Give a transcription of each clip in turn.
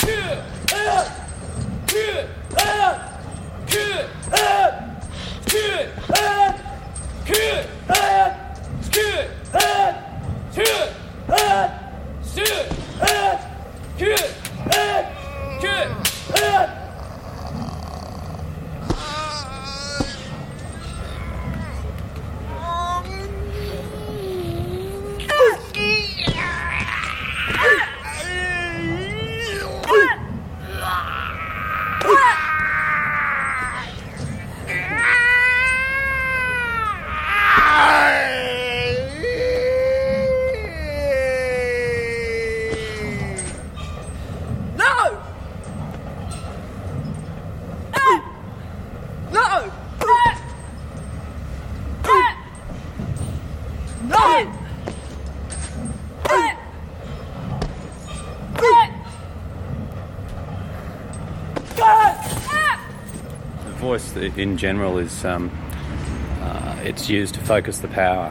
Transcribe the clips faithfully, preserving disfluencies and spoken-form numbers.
Voice in general is um, uh, it's used to focus the power.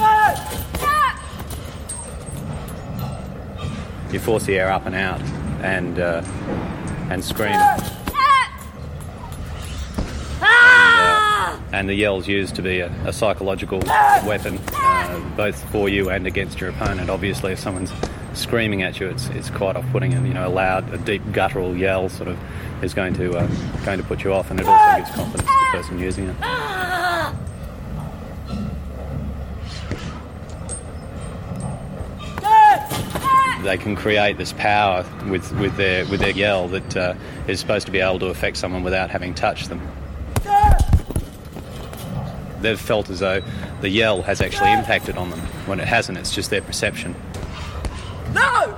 You force the air up and out and uh, and scream. And, uh, and the yell's used to be a, a psychological weapon, uh, both for you and against your opponent. Obviously, if someone's screaming at you, it's it's quite off-putting, and you know, a loud, a deep guttural yell sort of is going to uh, going to put you off, and it also gives confidence to the person using it. They can create this power with, with their with their yell that uh, is supposed to be able to affect someone without having touched them. They've felt as though the yell has actually impacted on them, when it hasn't. It's just their perception. No!